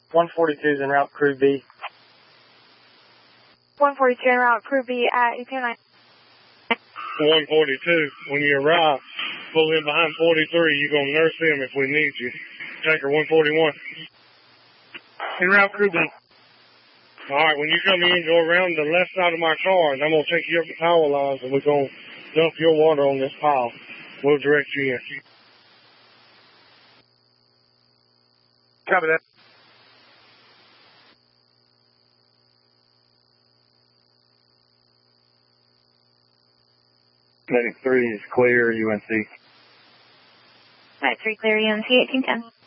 142 is en route, Crew B. 142 en route, Crew B at EPO 9. 142, when you arrive, pull in behind 43. You're going to nurse him if we need you. Tanker 141. En route, Crew B. All right, when you come in, go around the left side of my car, and I'm going to take you up the power lines, and we're going to dump your water on this pile. We'll direct you in. Copy that. Medic 3 is clear, UNC. Medic 3 clear, UNC 1810.